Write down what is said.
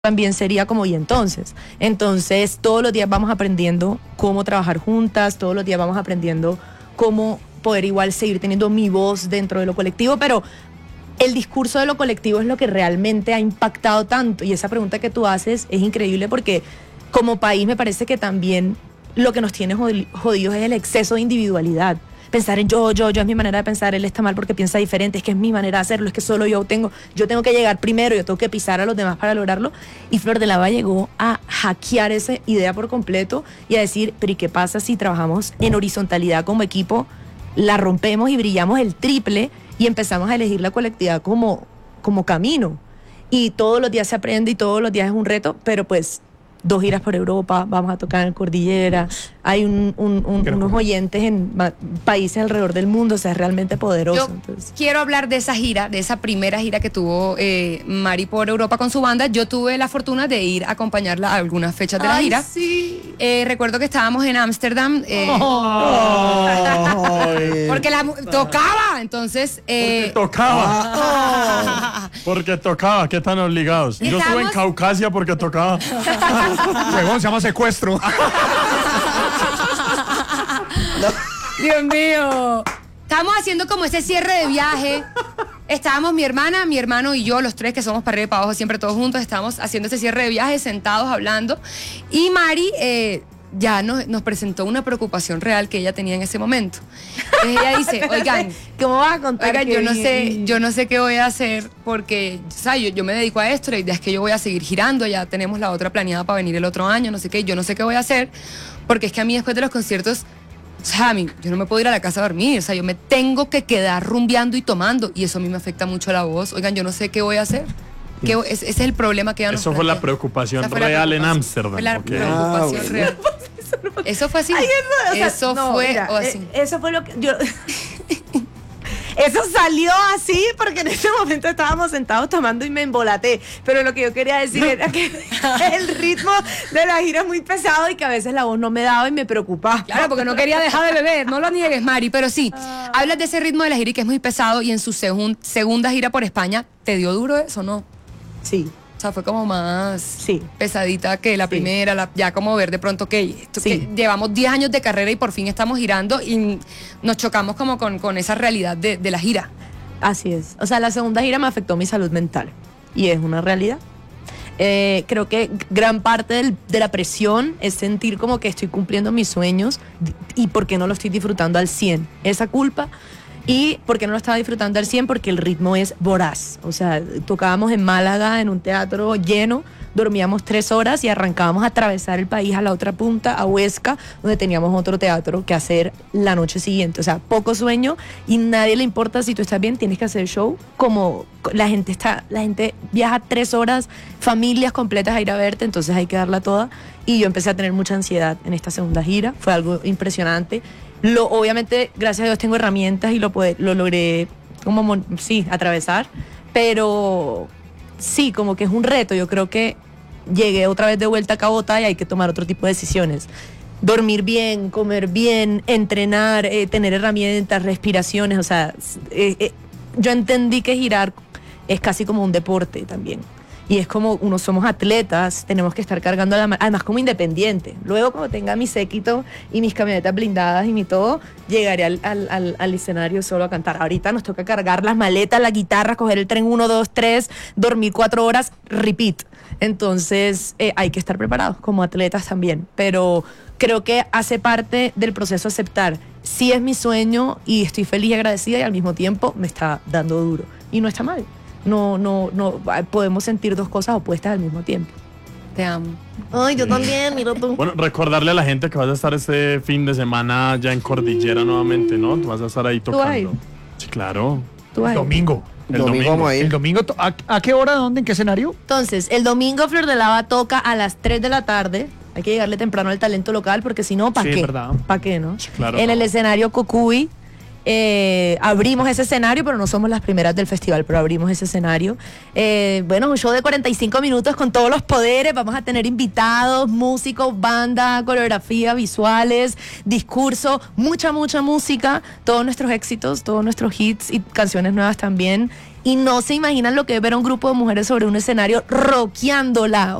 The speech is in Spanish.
también sería como, ¿y entonces? Entonces, todos los días vamos aprendiendo cómo trabajar juntas, todos los días vamos aprendiendo cómo poder igual seguir teniendo mi voz dentro de lo colectivo, pero el discurso de lo colectivo es lo que realmente ha impactado tanto, y esa pregunta que tú haces es increíble porque como país me parece que también lo que nos tiene jodidos es el exceso de individualidad. Pensar en yo es mi manera de pensar, él está mal porque piensa diferente, es que es mi manera de hacerlo, es que solo yo tengo que llegar primero, yo tengo que pisar a los demás para lograrlo. Y Flor de Lava llegó a hackear esa idea por completo y a decir, pero ¿y qué pasa si trabajamos en horizontalidad como equipo, la rompemos y brillamos el triple y empezamos a elegir la colectividad como camino? Y todos los días se aprende y todos los días es un reto, pero pues 2 giras por Europa, vamos a tocar en Cordillera, hay unos oyentes en países alrededor del mundo, o sea, es realmente poderoso. Yo entonces quiero hablar de esa gira, de esa primera gira que tuvo Mari por Europa con su banda. Yo tuve la fortuna de ir a acompañarla a algunas fechas de la gira. Sí. Recuerdo que estábamos en Ámsterdam. Porque tocaba, entonces... Porque tocaba, ¿qué tan obligados? Yo estuve en Caucasia porque tocaba. Huevón, se llama secuestro. Dios mío. Estábamos haciendo como ese cierre de viaje. Estábamos mi hermana, mi hermano y yo, los tres que somos para arriba y para abajo, siempre todos juntos, estábamos haciendo ese cierre de viaje, sentados hablando. Y Mari ya nos presentó una preocupación real que ella tenía en ese momento. Entonces ella dice, oigan, ¿cómo vas a contar? Oigan, yo no sé qué voy a hacer porque, ¿sabes? Yo me dedico a esto, la idea es que yo voy a seguir girando, ya tenemos la otra planeada para venir el otro año, no sé qué, yo no sé qué voy a hacer, porque es que a mí después de los conciertos, o sea, yo no me puedo ir a la casa a dormir, o sea, yo me tengo que quedar rumbeando y tomando, y eso a mí me afecta mucho la voz. Oigan, yo no sé qué voy a hacer. Ese es el problema que ya nos Eso fue la preocupación real en Ámsterdam. Fue la preocupación real. Eso fue así. Ay, eso fue así. Eso fue lo que yo... Eso salió así porque en ese momento estábamos sentados tomando y me embolaté. Pero lo que yo quería decir era que el ritmo de la gira es muy pesado y que a veces la voz no me daba y me preocupaba. Claro, porque no quería dejar de beber, no lo niegues, Mari, pero sí, hablas de ese ritmo de la gira y que es muy pesado, y en su segunda gira por España, ¿te dio duro eso, no? Sí. O sea, fue como más pesadita que la primera, ya como ver de pronto que llevamos 10 años de carrera y por fin estamos girando y nos chocamos como con esa realidad de la gira. Así es. O sea, la segunda gira me afectó mi salud mental y es una realidad. Creo que gran parte de la presión es sentir como que estoy cumpliendo mis sueños y por qué no lo estoy disfrutando al 100. Esa culpa. Y porque no lo estaba disfrutando al 100, porque el ritmo es voraz. O sea, tocábamos en Málaga en un teatro lleno, dormíamos 3 horas y arrancábamos a atravesar el país a la otra punta, a Huesca, donde teníamos otro teatro que hacer la noche siguiente. O sea, poco sueño y nadie le importa si tú estás bien, tienes que hacer show. Como la gente viaja 3 horas, familias completas a ir a verte, entonces hay que darla toda. Y yo empecé a tener mucha ansiedad en esta segunda gira, fue algo impresionante. Obviamente, gracias a Dios tengo herramientas y lo logré atravesar, pero sí, como que es un reto. Yo creo que llegué otra vez de vuelta a Cabota y hay que tomar otro tipo de decisiones. Dormir bien, comer bien, entrenar, tener herramientas, respiraciones, o sea, yo entendí que girar es casi como un deporte también. Y es como somos atletas, tenemos que estar cargando además como independiente. Luego cuando tenga mi séquito y mis camionetas blindadas y mi todo, llegaré al escenario solo a cantar. Ahorita nos toca cargar las maletas, la guitarra, coger el tren 1, 2, 3, dormir 4 horas, repeat. Entonces hay que estar preparados como atletas también. Pero creo que hace parte del proceso aceptar. Sí es mi sueño y estoy feliz y agradecida y al mismo tiempo me está dando duro. Y no está mal. No podemos sentir 2 cosas opuestas al mismo tiempo. Te amo. Ay, yo también, mira tú. Bueno, recordarle a la gente que vas a estar este fin de semana ya en Cordillera nuevamente, ¿no? Tú vas a estar ahí tocando. ¿Tú ahí? Sí, claro. ¿Tú ahí? Domingo. El domingo. El domingo, ¿a qué hora, dónde, en qué escenario? Entonces, el domingo Flor de Lava toca a las 3 de la tarde. Hay que llegarle temprano al talento local porque si no, ¿para qué? ¿Verdad? ¿Para qué, no? Sí, claro, en el escenario Cocuy. Abrimos ese escenario, pero no somos las primeras del festival, pero abrimos ese escenario. Un show de 45 minutos con todos los poderes. Vamos a tener invitados, músicos, banda, coreografía, visuales, discurso, mucha música, todos nuestros éxitos, todos nuestros hits y canciones nuevas también. y no se imaginan lo que es ver a un grupo de mujeres sobre un escenario rockeándola.